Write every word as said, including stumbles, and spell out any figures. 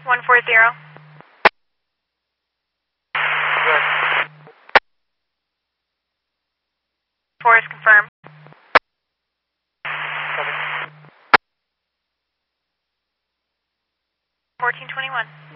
one four zero. Good. Four is confirmed. Copy. fourteen twenty-one.